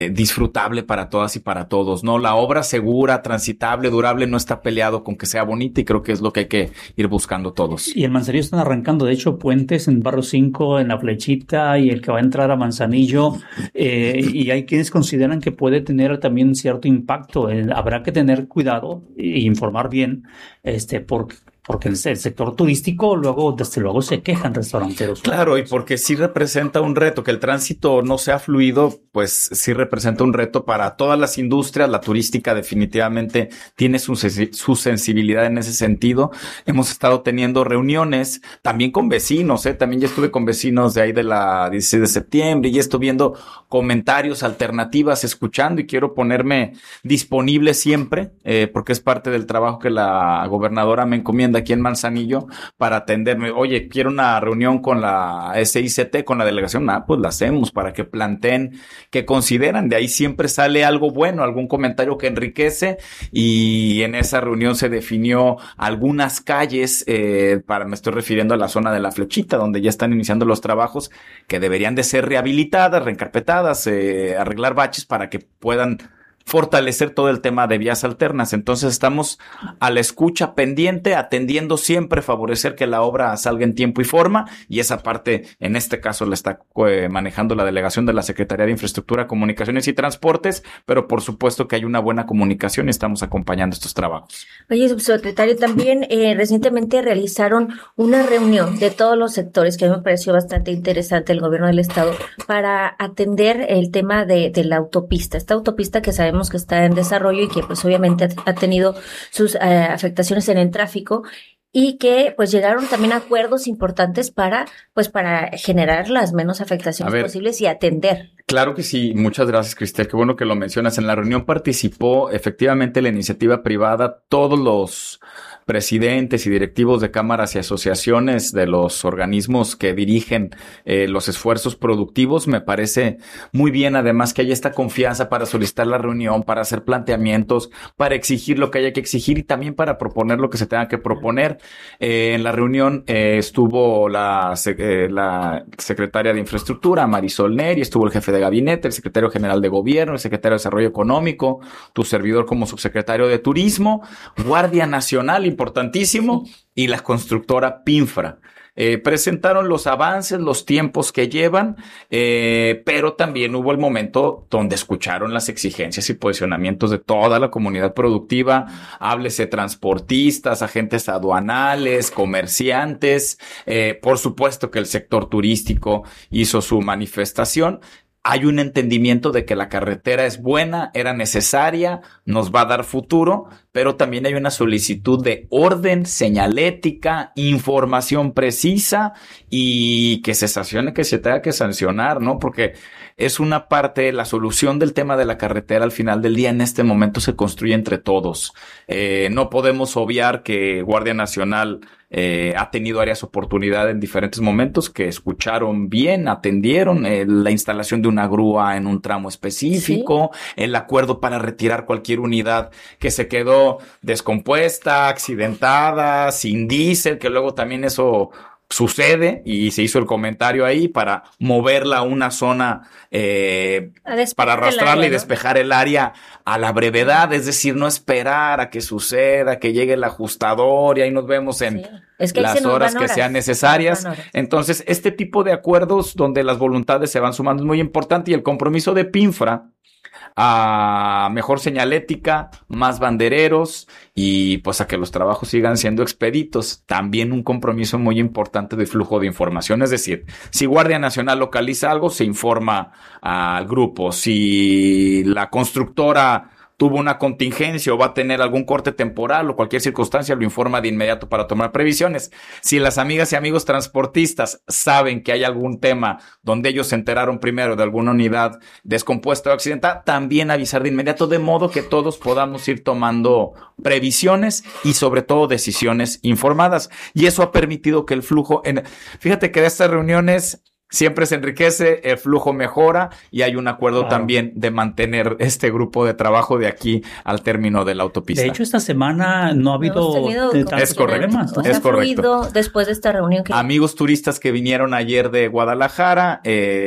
disfrutable para todas y para todos, ¿no? La obra segura, transitable, durable, no está peleado con que sea bonita y creo que es lo que hay que ir buscando todos. Y en Manzanillo están arrancando, de hecho, puentes en Barrio 5, en La Flechita y el que va a entrar a Manzanillo, y hay quienes consideran que puede tener también cierto impacto. Habrá que tener cuidado e informar bien, porque el sector turístico luego, desde luego, se quejan restauranteros. Claro, y porque sí representa un reto, que el tránsito no sea fluido, pues sí representa un reto para todas las industrias. La turística definitivamente tiene su sensibilidad en ese sentido. Hemos estado teniendo reuniones también con vecinos, también ya estuve con vecinos de ahí de la 16 de septiembre y estoy viendo comentarios, alternativas, escuchando, y quiero ponerme disponible siempre, porque es parte del trabajo que la gobernadora me encomienda aquí en Manzanillo para atenderme. Oye, quiero una reunión con la SICT, con la delegación. Pues la hacemos para que planteen qué consideran. De ahí siempre sale algo bueno, algún comentario que enriquece, y en esa reunión se definió algunas calles, me estoy refiriendo a la zona de La Flechita, donde ya están iniciando los trabajos que deberían de ser rehabilitadas, reencarpetadas, arreglar baches para que puedan fortalecer todo el tema de vías alternas. Entonces estamos a la escucha pendiente, atendiendo siempre, favorecer que la obra salga en tiempo y forma, y esa parte en este caso la está manejando la delegación de la Secretaría de Infraestructura, Comunicaciones y Transportes, pero por supuesto que hay una buena comunicación y estamos acompañando estos trabajos. Oye, subsecretario, también recientemente realizaron una reunión de todos los sectores que a mí me pareció bastante interesante, el gobierno del estado, para atender el tema de la autopista, esta autopista que sabemos que está en desarrollo y que pues obviamente ha tenido sus afectaciones en el tráfico, y que pues llegaron también a acuerdos importantes para generar las menos afectaciones posibles y atender. Claro que sí, muchas gracias, Cristel, qué bueno que lo mencionas. En la reunión participó efectivamente la iniciativa privada, todos los presidentes y directivos de cámaras y asociaciones de los organismos que dirigen los esfuerzos productivos. Me parece muy bien, además, que haya esta confianza para solicitar la reunión, para hacer planteamientos, para exigir lo que haya que exigir y también para proponer lo que se tenga que proponer. En la reunión estuvo la secretaria de Infraestructura, Marisol Neri, estuvo el jefe de gabinete, el secretario general de Gobierno, el secretario de Desarrollo Económico, tu servidor como subsecretario de Turismo, Guardia Nacional, importantísimo, y la constructora Pinfra. Presentaron los avances, los tiempos que llevan, pero también hubo el momento donde escucharon las exigencias y posicionamientos de toda la comunidad productiva, háblese transportistas, agentes aduanales, comerciantes, por supuesto que el sector turístico hizo su manifestación. Hay un entendimiento de que la carretera es buena, era necesaria, nos va a dar futuro, pero también hay una solicitud de orden, señalética, información precisa y que se sancione, que se tenga que sancionar, ¿no? Porque es una parte, la solución del tema de la carretera al final del día en este momento se construye entre todos. No podemos obviar que Guardia Nacional ha tenido áreas de oportunidad en diferentes momentos que escucharon bien, atendieron la instalación de una grúa en un tramo específico, ¿sí? El acuerdo para retirar cualquier unidad que se quedó descompuesta, accidentada, sin diésel, que luego también eso sucede y se hizo el comentario ahí para moverla a una zona para arrastrarla área, y despejar el área a la brevedad, es decir, no esperar a que suceda, que llegue el ajustador y ahí nos vemos en las horas que sean necesarias. Entonces, este tipo de acuerdos donde las voluntades se van sumando es muy importante, y el compromiso de Pinfra a mejor señalética, más bandereros y pues a que los trabajos sigan siendo expeditos. También un compromiso muy importante de flujo de información, es decir, si Guardia Nacional localiza algo, se informa al grupo. Si la constructora tuvo una contingencia o va a tener algún corte temporal o cualquier circunstancia, lo informa de inmediato para tomar previsiones. Si las amigas y amigos transportistas saben que hay algún tema donde ellos se enteraron primero de alguna unidad descompuesta o accidentada, también avisar de inmediato, de modo que todos podamos ir tomando previsiones y sobre todo decisiones informadas. Y eso ha permitido que el flujo, fíjate que de estas reuniones siempre se enriquece, el flujo mejora y hay un acuerdo también de mantener este grupo de trabajo de aquí al término de la autopista. De hecho, esta semana no ha habido tantos problemas, ¿no? Es correcto. Después de esta reunión amigos turistas que vinieron ayer de Guadalajara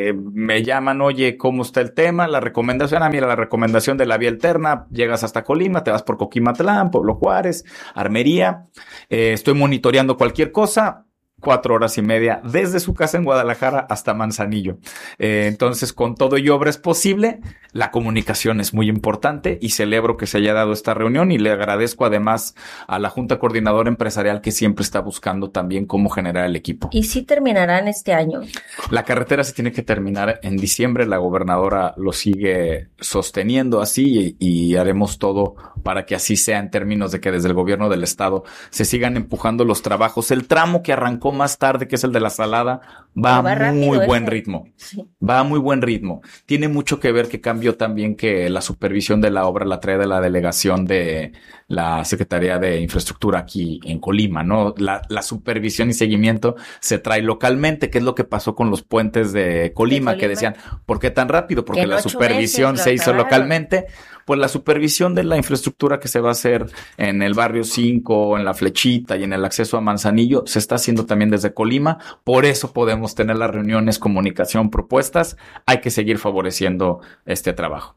me llaman, oye, ¿cómo está el tema? La recomendación, mira, la recomendación de la vía alterna, llegas hasta Colima, te vas por Coquimatlán, Pueblo Juárez, Armería, estoy monitoreando cualquier cosa. 4 horas y media desde su casa en Guadalajara hasta Manzanillo. Entonces, con todo y obra es posible. La comunicación es muy importante y celebro que se haya dado esta reunión y le agradezco además a la Junta Coordinadora Empresarial que siempre está buscando también cómo generar el equipo. ¿Y si terminarán este año? La carretera se tiene que terminar en diciembre. La gobernadora lo sigue sosteniendo así y haremos todo para que así sea en términos de que desde el gobierno del estado se sigan empujando los trabajos. El tramo que arrancó más tarde, que es el de la Salada, va a muy buen ritmo. Sí. Va a muy buen ritmo. Tiene mucho que ver que cambió también que la supervisión de la obra la trae de la delegación de la Secretaría de Infraestructura aquí en Colima, ¿no? La supervisión y seguimiento se trae localmente, que es lo que pasó con los puentes de Colima, que decían, ¿por qué tan rápido? Porque la supervisión se hizo localmente. Pues la supervisión de la infraestructura que se va a hacer en el barrio 5, en la Flechita y en el acceso a Manzanillo, se está haciendo también desde Colima. Por eso podemos tener las reuniones, comunicación, propuestas. Hay que seguir favoreciendo este trabajo.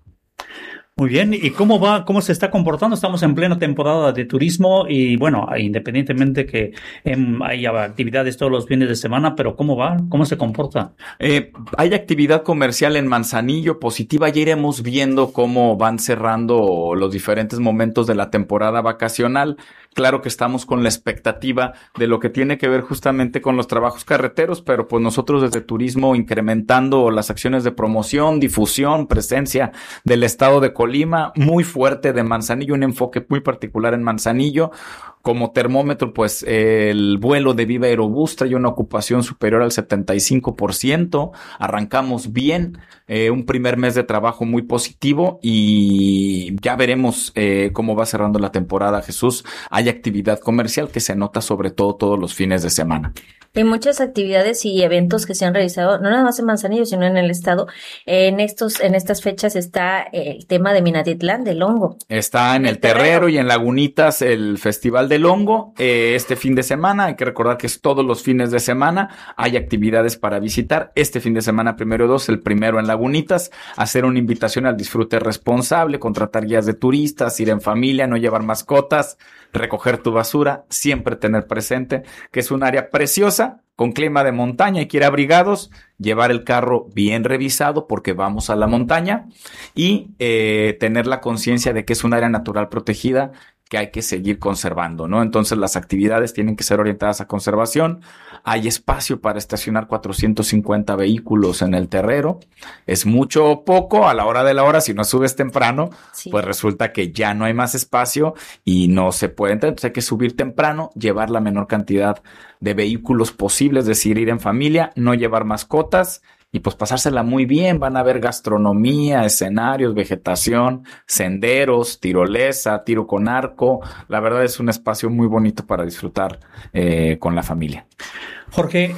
Muy bien, ¿y cómo va, cómo se está comportando? Estamos en plena temporada de turismo y bueno, independientemente que haya actividades todos los fines de semana, pero ¿cómo va? ¿Cómo se comporta? Hay actividad comercial en Manzanillo positiva, ya iremos viendo cómo van cerrando los diferentes momentos de la temporada vacacional. Claro que estamos con la expectativa de lo que tiene que ver justamente con los trabajos carreteros, pero pues nosotros desde turismo incrementando las acciones de promoción, difusión, presencia del estado de Colima, muy fuerte de Manzanillo, un enfoque muy particular en Manzanillo. Como termómetro, pues el vuelo de Viva Aerobús trae una ocupación superior al 75%. Arrancamos bien, un primer mes de trabajo muy positivo y ya veremos cómo va cerrando la temporada, Jesús. Hay actividad comercial que se nota sobre todo todos los fines de semana. Hay muchas actividades y eventos que se han realizado, no nada más en Manzanillo, sino en el estado. En estas fechas está el tema de Minatitlán, del hongo. Está en el Terrero y en Lagunitas el Festival del Hongo. Este fin de semana, hay que recordar que es todos los fines de semana, hay actividades para visitar. Este fin de semana, 1/2, el primero en Lagunitas, hacer una invitación al disfrute responsable, contratar guías de turistas, ir en familia, no llevar mascotas, recoger tu basura, siempre tener presente que es un área preciosa, con clima de montaña, hay que ir abrigados, llevar el carro bien revisado porque vamos a la montaña y tener la conciencia de que es un área natural protegida que hay que seguir conservando, ¿no? Entonces las actividades tienen que ser orientadas a conservación. Hay espacio para estacionar 450 vehículos en el Terrero. Es mucho o poco a la hora de la hora. Si no subes temprano, pues resulta que ya no hay más espacio y no se puede entrar. Entonces hay que subir temprano, llevar la menor cantidad de vehículos posible, es decir, ir en familia, no llevar mascotas. Y pues pasársela muy bien, van a ver gastronomía, escenarios, vegetación, senderos, tirolesa, tiro con arco. La verdad es un espacio muy bonito para disfrutar con la familia. Jorge,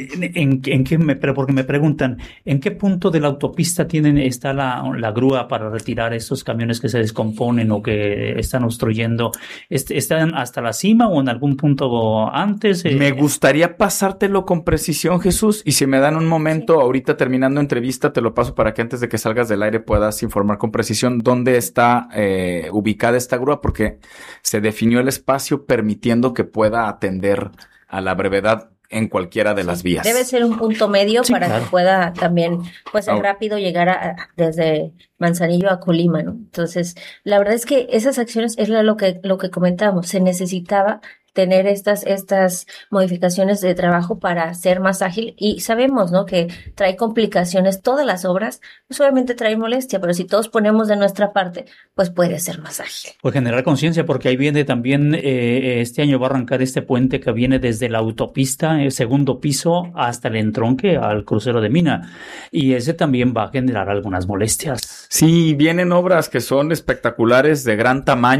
porque me preguntan, ¿en qué punto de la autopista está la grúa para retirar estos camiones que se descomponen o que están obstruyendo? ¿Están hasta la cima o en algún punto antes? Me gustaría pasártelo con precisión, Jesús, y si me dan un momento, ahorita terminando entrevista, te lo paso para que antes de que salgas del aire puedas informar con precisión dónde está ubicada esta grúa, porque se definió el espacio permitiendo que pueda atender a la brevedad en cualquiera de las vías. Debe ser un punto medio para que pueda también, pues, rápido llegar desde Manzanillo a Colima, ¿no? Entonces, la verdad es que esas acciones es lo que comentábamos. Se necesitaba tener estas modificaciones de trabajo para ser más ágil y sabemos, ¿no? Que trae complicaciones todas las obras, pues obviamente trae molestia, pero si todos ponemos de nuestra parte, pues puede ser más ágil. Pues generar conciencia, porque ahí viene también, este año va a arrancar este puente que viene desde la autopista, el segundo piso, hasta el entronque al crucero de Mina, y ese también va a generar algunas molestias. Sí, vienen obras que son espectaculares, de gran tamaño.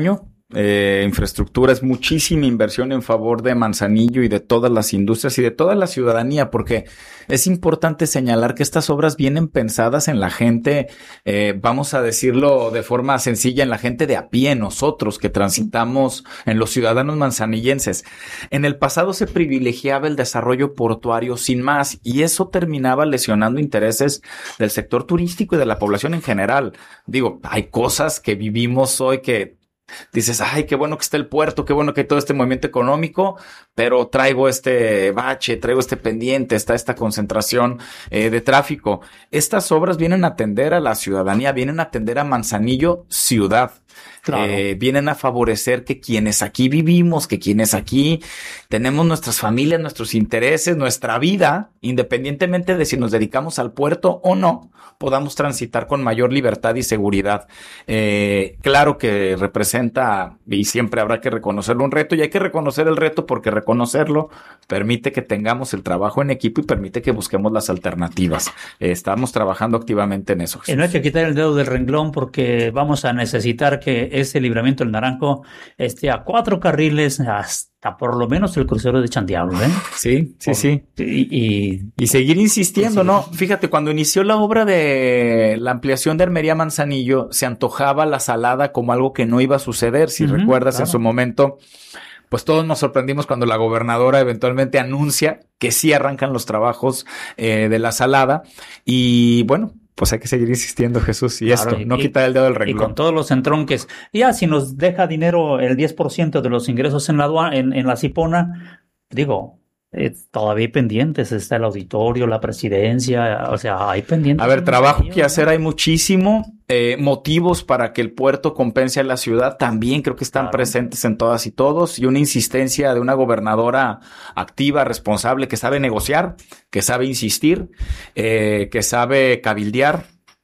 infraestructura, es muchísima inversión en favor de Manzanillo y de todas las industrias y de toda la ciudadanía, porque es importante señalar que estas obras vienen pensadas en la gente, vamos a decirlo de forma sencilla, en la gente de a pie, nosotros que transitamos, en los ciudadanos manzanillenses. En el pasado se privilegiaba el desarrollo portuario sin más, y eso terminaba lesionando intereses del sector turístico y de la población en general. Digo, hay cosas que vivimos hoy que dices, ay, qué bueno que está el puerto, qué bueno que hay todo este movimiento económico, pero traigo este bache, traigo este pendiente, está esta concentración de tráfico. Estas obras vienen a atender a la ciudadanía, vienen a atender a Manzanillo ciudad. Claro. Vienen a favorecer que quienes aquí vivimos, que quienes aquí tenemos nuestras familias, nuestros intereses, nuestra vida, independientemente de si nos dedicamos al puerto o no, podamos transitar con mayor libertad y seguridad. Claro que representa, y siempre habrá que reconocerlo, un reto, y hay que reconocer el reto porque reconocerlo permite que tengamos el trabajo en equipo y permite que busquemos las alternativas. Estamos trabajando activamente en eso. Y no hay que quitar el dedo del renglón porque vamos a necesitar que ese libramiento del Naranjo esté a 4 carriles hasta por lo menos el crucero de Chandiablo, ¿eh? Sí. Y seguir insistiendo, ¿no? Fíjate, cuando inició la obra de la ampliación de Armería Manzanillo, se antojaba la salada como algo que no iba a suceder. Si recuerdas, claro, en su momento, pues todos nos sorprendimos cuando la gobernadora eventualmente anuncia que sí arrancan los trabajos de la salada. Y bueno, pues hay que seguir insistiendo, Jesús, y claro, esto, no quitar el dedo del renglón. Y con todos los entronques. Ya, si nos deja dinero el 10% de los ingresos en la Cipona, digo, todavía hay pendientes, está el auditorio, la presidencia, o sea, hay pendientes. A ver, trabajo que hacer, hay muchísimo. Motivos para que el puerto compense a la ciudad también creo que están presentes en todas y todos, y una insistencia de una gobernadora activa, responsable, que sabe negociar, que sabe insistir, que sabe cabildear,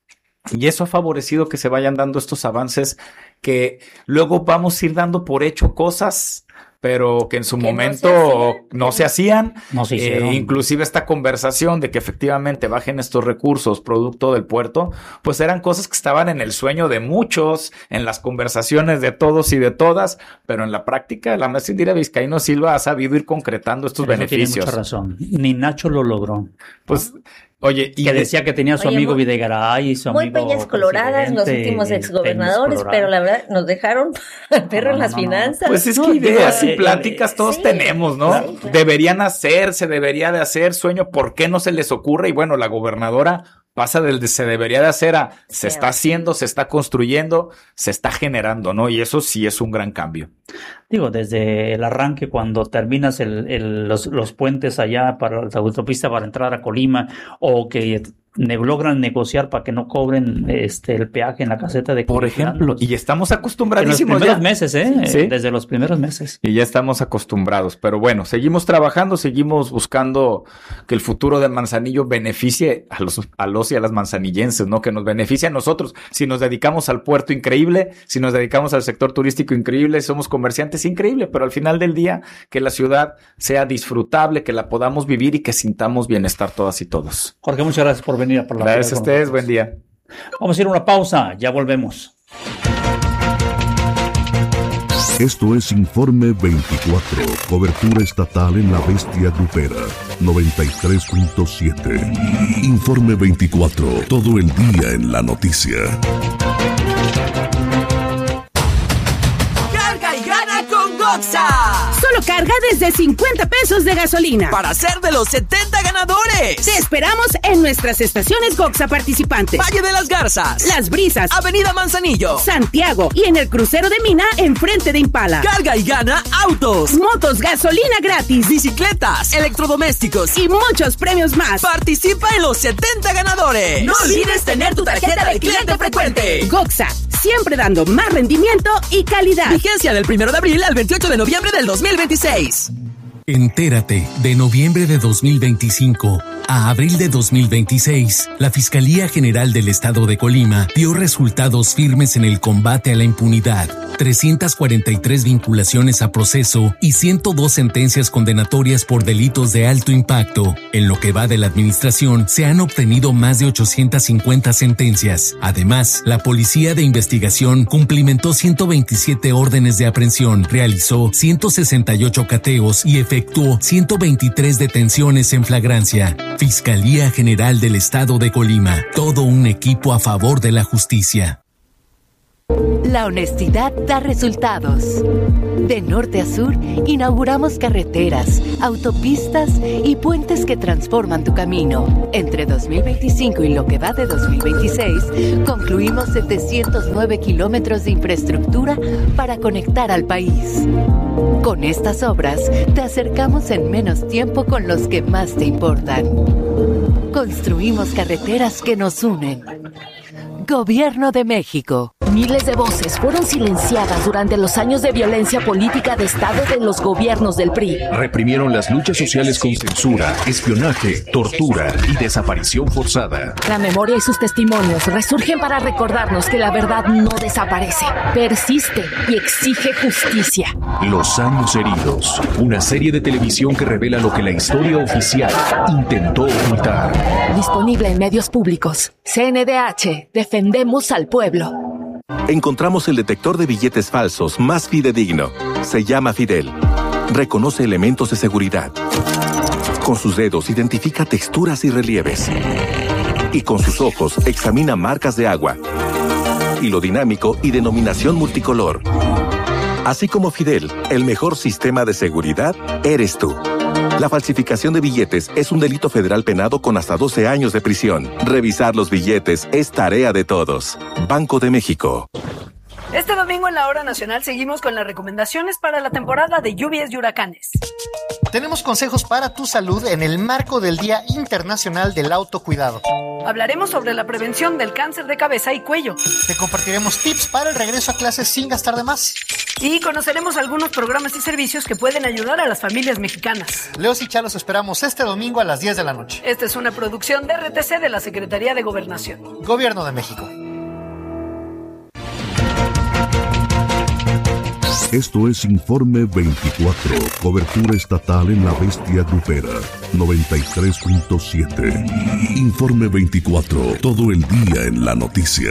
y eso ha favorecido que se vayan dando estos avances que luego vamos a ir dando por hecho cosas, pero que en su momento no se hacían. Inclusive esta conversación de que efectivamente bajen estos recursos producto del puerto, pues eran cosas que estaban en el sueño de muchos, en las conversaciones de todos y de todas, pero en la práctica la maestra Indira Vizcaíno Silva ha sabido ir concretando estos beneficios. Tiene mucha razón. Ni Nacho lo logró. Pues... Oye, y que decía que tenía su amigo Videgaray y su amigo muy peñas coloradas los últimos exgobernadores, pero la verdad nos dejaron al perro en las finanzas. Pues es que ideas y pláticas todos tenemos, ¿no? Claro. Deberían hacer, se debería de hacer, sueño, ¿por qué no se les ocurre? Y bueno, la gobernadora pasa del de se debería de hacer a se está haciendo, se está construyendo, se está generando, ¿no? Y eso sí es un gran cambio. Digo, desde el arranque, cuando terminas los puentes allá para la autopista para entrar a Colima, o que logran negociar para que no cobren el peaje en la caseta de por ejemplo, y estamos acostumbradísimos en los primeros meses, ¿Sí? Desde los primeros meses. Y ya estamos acostumbrados, pero bueno, seguimos trabajando, seguimos buscando que el futuro de Manzanillo beneficie a los y a las manzanillenses, ¿no? Que nos beneficie a nosotros. Si nos dedicamos al puerto, increíble. Si nos dedicamos al sector turístico, increíble. Si somos comerciantes, increíble. Pero al final del día, que la ciudad sea disfrutable, que la podamos vivir y que sintamos bienestar todas y todos. Jorge, muchas gracias por venir a hablar. Gracias a ustedes, buen día. Vamos a ir a una pausa, ya volvemos. Esto es Informe 24, cobertura estatal en la bestia grupera, 93.7. Informe 24, todo el día en la noticia. Carga y gana con Goxa. Solo carga desde 50 pesos de gasolina. Para ser de los 70 ganadores. Te esperamos en nuestras estaciones Goxa participantes. Valle de las Garzas, Las Brisas, Avenida Manzanillo, Santiago y en el crucero de Mina, enfrente de Impala. Carga y gana autos, motos, gasolina gratis, bicicletas, electrodomésticos y muchos premios más. Participa en los 70 ganadores. No olvides tener tu tarjeta de cliente frecuente. Goxa, siempre dando más rendimiento y calidad. Vigencia del 1 de abril al 28 de noviembre del 2026. Entérate, de noviembre de 2025 a abril de 2026, la Fiscalía General del Estado de Colima dio resultados firmes en el combate a la impunidad. 343 vinculaciones a proceso y 102 sentencias condenatorias por delitos de alto impacto. En lo que va de la administración, se han obtenido más de 850 sentencias. Además, la Policía de Investigación cumplimentó 127 órdenes de aprehensión, realizó 168 cateos y efectuó 123 detenciones en flagrancia. Fiscalía General del Estado de Colima. Todo un equipo a favor de la justicia. La honestidad da resultados. De norte a sur, inauguramos carreteras, autopistas y puentes que transforman tu camino. Entre 2025 y lo que va de 2026, concluimos 709 kilómetros de infraestructura para conectar al país. Con estas obras, te acercamos en menos tiempo con los que más te importan. Construimos carreteras que nos unen. Gobierno de México. Miles de voces fueron silenciadas durante los años de violencia política de Estado de los gobiernos del PRI. Reprimieron las luchas sociales con censura, espionaje, tortura y desaparición forzada. La memoria y sus testimonios resurgen para recordarnos que la verdad no desaparece, persiste y exige justicia. Los años heridos. Una serie de televisión que revela lo que la historia oficial intentó ocultar. Disponible en medios públicos. CNDH. Defendemos al pueblo. Encontramos el detector de billetes falsos más fidedigno. Se llama Fidel. Reconoce elementos de seguridad. Con sus dedos identifica texturas y relieves. Y con sus ojos examina marcas de agua. Hilo dinámico y denominación multicolor. Así como Fidel, el mejor sistema de seguridad eres tú. La falsificación de billetes es un delito federal penado con hasta 12 años de prisión. Revisar los billetes es tarea de todos. Banco de México. Este domingo en la Hora Nacional seguimos con las recomendaciones para la temporada de lluvias y huracanes. Tenemos consejos para tu salud en el marco del Día Internacional del Autocuidado. Hablaremos sobre la prevención del cáncer de cabeza y cuello. Te compartiremos tips para el regreso a clases sin gastar de más. Y conoceremos algunos programas y servicios que pueden ayudar a las familias mexicanas. Leos y Chalos esperamos este domingo a las 10 de la noche. Esta es una producción de RTC de la Secretaría de Gobernación. Gobierno de México. Esto es Informe 24, cobertura estatal en la bestia grupera, 93.7. Informe 24, todo el día en la noticia.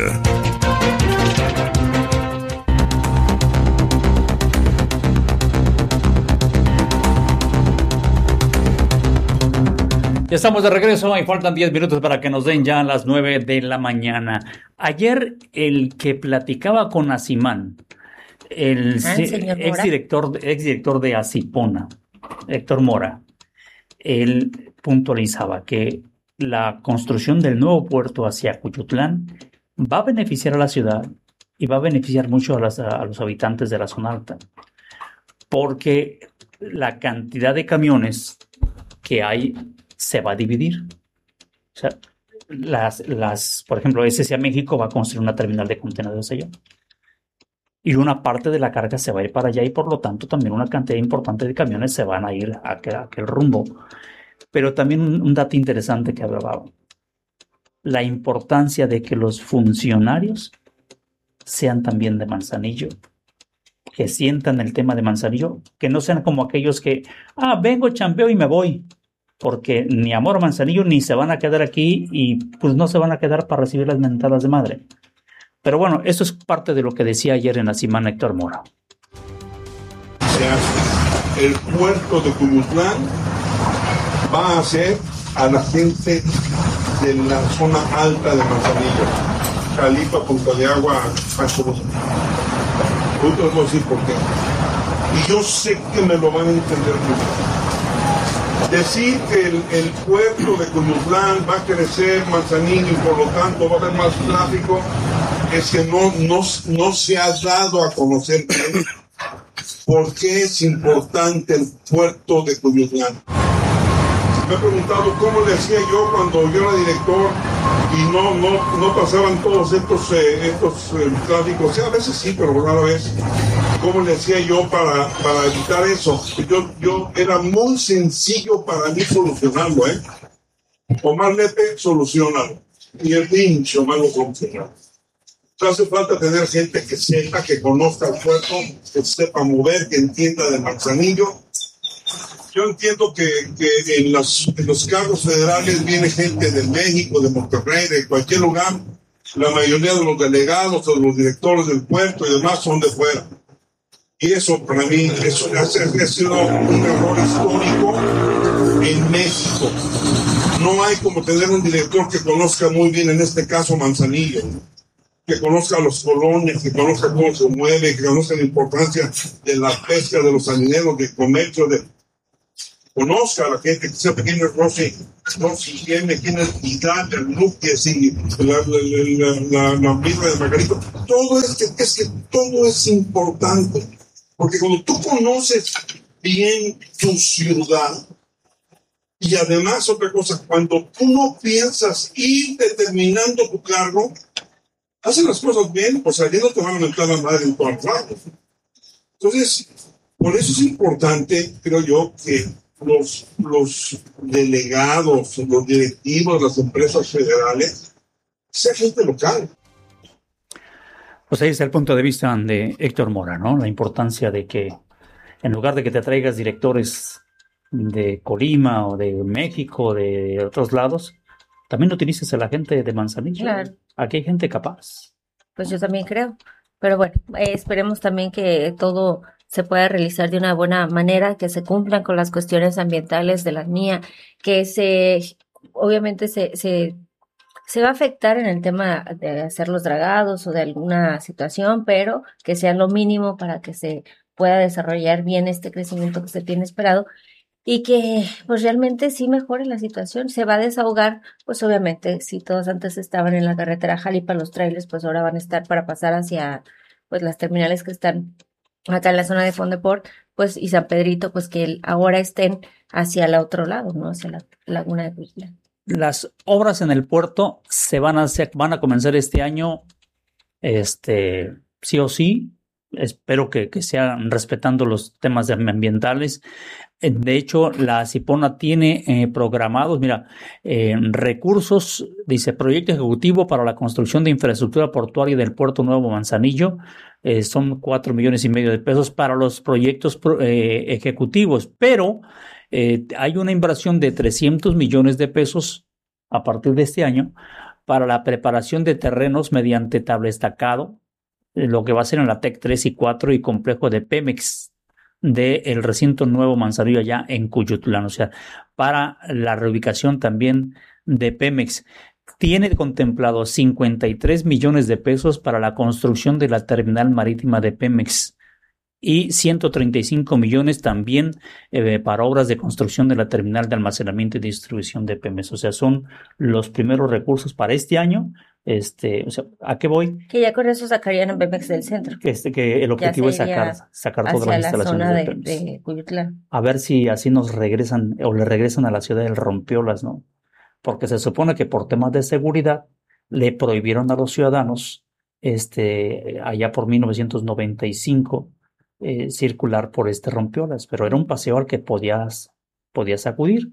Ya estamos de regreso y faltan 10 minutos para que nos den ya las 9 de la mañana. Ayer el que platicaba con Asimán, el exdirector de Asipona, Héctor Mora, él puntualizaba que la construcción del nuevo puerto hacia Cuyutlán va a beneficiar a la ciudad y va a beneficiar mucho a los habitantes de la zona alta, porque la cantidad de camiones que hay se va a dividir. O sea, por ejemplo, SCA México va a construir una terminal de contenedores allá. Y una parte de la carga se va a ir para allá y por lo tanto también una cantidad importante de camiones se van a ir a aquel rumbo. Pero también un dato interesante que hablaba, la importancia de que los funcionarios sean también de Manzanillo, que sientan el tema de Manzanillo, que no sean como aquellos que, vengo, chambeo y me voy, porque ni amor a Manzanillo ni se van a quedar aquí y pues no se van a quedar para recibir las mentadas de madre. Pero bueno, eso es parte de lo que decía ayer en la semana Héctor Mora. O sea, el puerto de Cuyutlán va a ser a la gente de la zona alta de Manzanillo, Jalipa, Punta de Agua, Pacho. Otros voy a decir por qué. Y yo sé que me lo van a entender muy bien. Decir que el puerto de Cuyutlán va a crecer Manzanillo y por lo tanto va a haber más tráfico, es que no se ha dado a conocer por qué es importante el puerto de Cuyutlán. Me he preguntado cómo le hacía yo cuando yo era director y no pasaban todos estos tráficos. A veces sí, pero rara vez. ¿Cómo le hacía yo para evitar eso? Yo era muy sencillo para mí solucionarlo, Omar Lepe, solucionalo. Y el pinche Omar lo soluciona. Hace falta tener gente que sepa, que conozca el puerto, que sepa mover, que entienda de Manzanillo. Yo entiendo que en los cargos federales viene gente de México, de Monterrey, de cualquier lugar. La mayoría de los delegados o de los directores del puerto y demás son de fuera. Y eso para mí ha sido un error histórico en México. No hay como tener un director que conozca muy bien, en este caso Manzanillo, que conozca los colonias, que conozca cómo se mueve, que conozca la importancia de la pesca, de los salineros, del comercio, conozca a la gente, que sepa quién es Rosy quién es Vidal, el Luques y la misma de Margarito. Todo todo es importante, porque cuando tú conoces bien tu ciudad, y además otra cosa, cuando tú no piensas ir determinando tu cargo, hacen las cosas bien, pues saliendo te van a meter la madre en todas partes. Entonces, por eso es importante, creo yo, que los delegados, los directivos, las empresas federales, sea gente local. Pues ahí está el punto de vista de Héctor Mora, ¿no? La importancia de que en lugar de que te traigas directores de Colima o de México, de otros lados, también utilices a la gente de Manzanillo. Claro. Aquí hay gente capaz. Pues yo también creo. Pero bueno, esperemos también que todo se pueda realizar de una buena manera, que se cumplan con las cuestiones ambientales de la mía, que obviamente se va a afectar en el tema de hacer los dragados o de alguna situación, pero que sea lo mínimo para que se pueda desarrollar bien este crecimiento que se tiene esperado y que pues realmente sí mejore la situación. Se va a desahogar, pues obviamente si todos antes estaban en la carretera Jalipa, los trailers, pues ahora van a estar para pasar hacia pues las terminales que están acá en la zona de Fondeport, pues y San Pedrito, pues que ahora estén hacia el otro lado, ¿no? Hacia la laguna de Cuitlán. Las obras en el puerto van a comenzar este año, sí o sí. Espero que sean respetando los temas ambientales. De hecho, la Cipona tiene programados, recursos, dice, proyecto ejecutivo para la construcción de infraestructura portuaria del Puerto Nuevo Manzanillo. Son 4.5 millones de pesos para los proyectos ejecutivos, pero hay una inversión de 300 millones de pesos a partir de este año para la preparación de terrenos mediante tabla estacado, lo que va a ser en la TEC 3 y 4 y complejo de Pemex del recinto Nuevo Manzanillo allá en Cuyutlán, o sea, para la reubicación también de Pemex. Tiene contemplado 53 millones de pesos para la construcción de la terminal marítima de Pemex y 135 millones también para obras de construcción de la terminal de almacenamiento y distribución de Pemex. O sea, son los primeros recursos para este año. O sea, ¿a qué voy? Que ya con eso sacarían a Pemex del centro. Que el objetivo es sacar todas las instalaciones zona de Pemex. de Cuyutlán. A ver si así nos regresan o le regresan a la ciudad del Rompiolas, ¿no? Porque se supone que por temas de seguridad le prohibieron a los ciudadanos, allá por 1995, circular por Rompiolas, pero era un paseo al que podías acudir.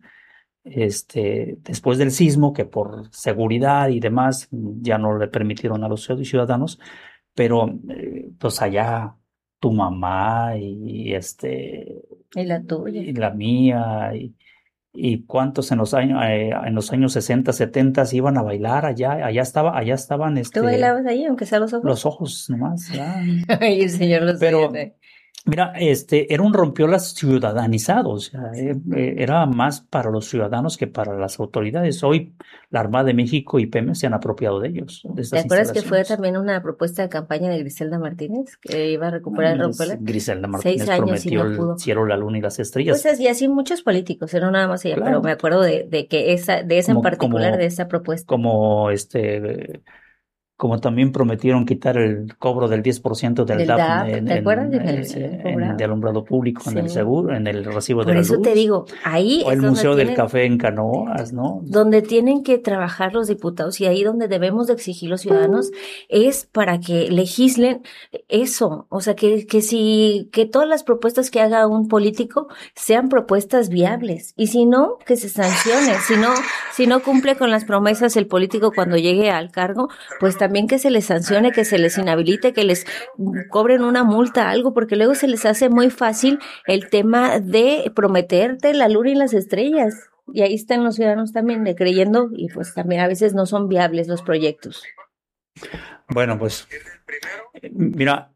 Después del sismo, que por seguridad y demás ya no le permitieron a los ciudadanos, pero pues allá tu mamá y y la tuya y la mía y cuántos en los años 60, 70 iban a bailar allá estaban ¿Tú bailabas ahí, aunque sea los ojos? Los ojos nomás, ya. Ay, el señor los pero ve. Mira, era un rompiolas ciudadanizado, o sea, era más para los ciudadanos que para las autoridades. Hoy la Armada de México y Pemex se han apropiado de ellos. ¿Te acuerdas que fue también una propuesta de campaña de Griselda Martínez, que iba a recuperar el rompiolas? Griselda Martínez 6 años prometió no el cielo, la luna y las estrellas. Pues y así muchos políticos, no nada más ella, Claro. pero me acuerdo de esa en particular, de esa propuesta. Como como también prometieron quitar el cobro del 10% del DAP ¿te acuerdas? en el alumbrado público, en el seguro, en el recibo de la luz. Por eso te digo, ahí o el Museo del Café en Canoas, ¿no? Donde tienen que trabajar los diputados y ahí donde debemos de exigir los ciudadanos es para que legislen eso, o sea, que todas las propuestas que haga un político sean propuestas viables y si no, que se sancione, si no cumple con las promesas el político cuando llegue al cargo, pues también que se les sancione, que se les inhabilite, que les cobren una multa, algo, porque luego se les hace muy fácil el tema de prometerte la luna y las estrellas. Y ahí están los ciudadanos también creyendo y pues también a veces no son viables los proyectos. Bueno, pues mira,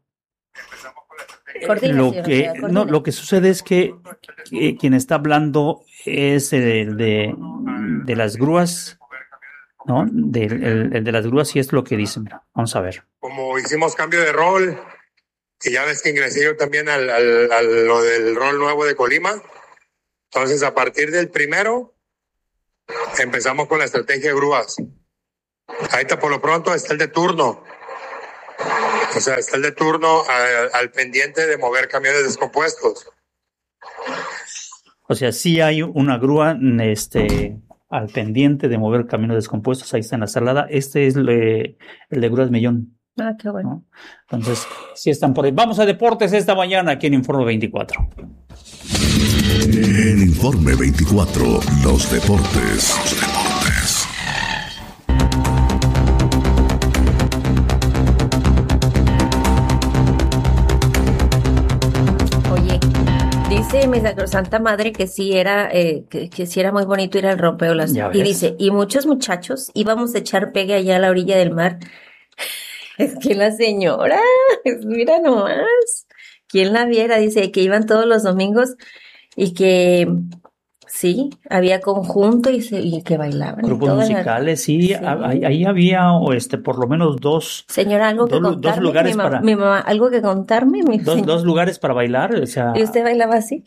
lo que sucede es que quien está hablando es el de las grúas, ¿no? El de las grúas, sí es lo que dicen. Mira, vamos a ver. Como hicimos cambio de rol, y ya ves que ingresé yo también a lo del rol nuevo de Colima. Entonces, a partir del 1 empezamos con la estrategia de grúas. Ahorita por lo pronto está el de turno. O sea, está el de turno al pendiente de mover camiones descompuestos. O sea, sí hay una grúa al pendiente de mover camiones descompuestos. Ahí está en la salada. Este es el de grúas Millón. Ah, qué bueno. ¿No? Entonces, sí están por ahí. Vamos a deportes esta mañana aquí en Informe 24. En Informe 24, los deportes. Oye, dice mi sacrosanta madre que sí era que sí era muy bonito ir al rompeolas. Y dice, y muchos muchachos íbamos a echar pegue allá a la orilla del mar. Es que la señora, mira nomás, ¿quién la viera? Dice que iban todos los domingos y que sí, había conjunto y que bailaban. Grupos musicales, sí. Ahí había por lo menos dos. Señora, algo que contarme. Dos lugares mi mamá, algo que contarme. Dos lugares para bailar, o sea. ¿Y usted bailaba así?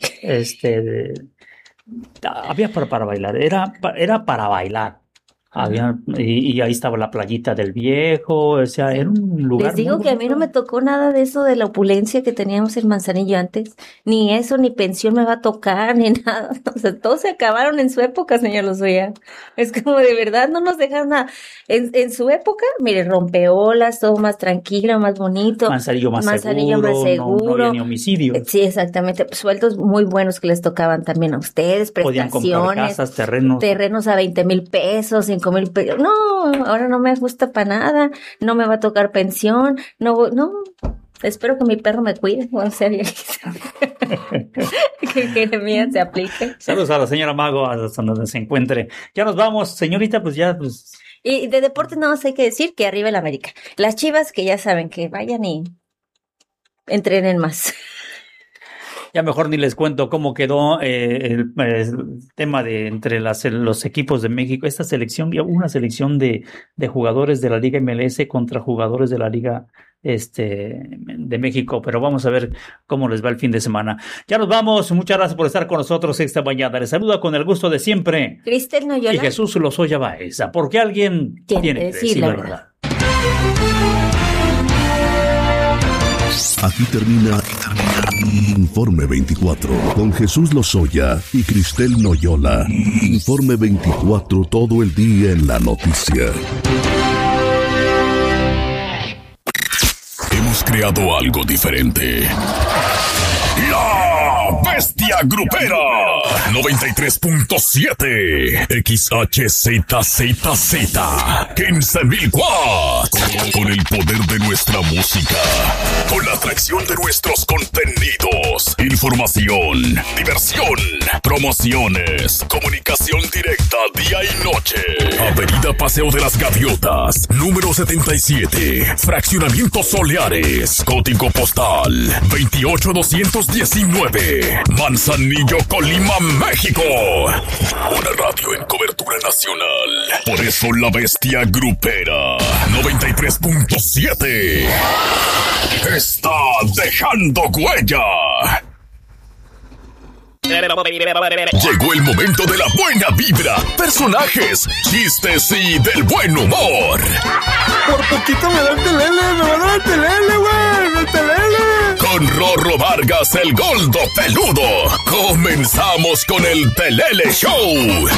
Había para bailar, era para bailar. Y ahí estaba la playita del Viejo, o sea, era un lugar. Les digo que a mí no me tocó nada de eso de la opulencia que teníamos en Manzanillo antes, ni eso, ni pensión me va a tocar, ni nada. O sea, todos se acabaron en su época, señor Lozoya. Es como de verdad no nos dejaron nada. En su época, mire, rompeolas, todo más tranquilo, más bonito. Manzanillo más seguro. No había ni homicidio. Sí, exactamente. Sueldos muy buenos que les tocaban también a ustedes, prestaciones. Podían comprar casas, terrenos a 20,000 pesos, 5,000 pesos. No, ahora no me gusta para nada, no me va a tocar pensión, no, espero que mi perro me cuide, o sea, que mía se aplique. Saludos a la señora Mago, hasta donde se encuentre. Ya nos vamos, señorita, pues ya, pues. Y de deportes nada más hay que decir que arriba el América. Las Chivas que ya saben que vayan y entrenen más. Ya mejor ni les cuento cómo quedó el tema de entre los equipos de México. Esta selección, una selección de jugadores de la Liga MLS contra jugadores de la Liga de México, pero vamos a ver cómo les va el fin de semana. Ya nos vamos, muchas gracias por estar con nosotros esta mañana. Les saluda con el gusto de siempre Cristel Noyola y Jesús Lozoya Baeza, porque alguien tiene que decir la verdad. Aquí termina Informe 24 con Jesús Lozoya y Cristel Noyola. Informe 24, todo el día en la noticia. Hemos creado algo diferente. La Bestia Grupera 93.7 XHZZZ 15,000 watts. Con el poder de nuestra música, con la atracción de nuestros contenidos, información, diversión, promociones, comunicación directa día y noche. Avenida Paseo de las Gaviotas, número 77, Fraccionamiento Soleares, código postal 28219, Manzanillo, Colima, México. Una radio en cobertura nacional. Por eso la Bestia Grupera 93.7 está dejando huella. Llegó el momento de la buena vibra, personajes, chistes y del buen humor. Por poquito me da el telele, me va a dar el telele, güey, el telele. Con Rorro Vargas, el Goldo Peludo, comenzamos con el Telele Show.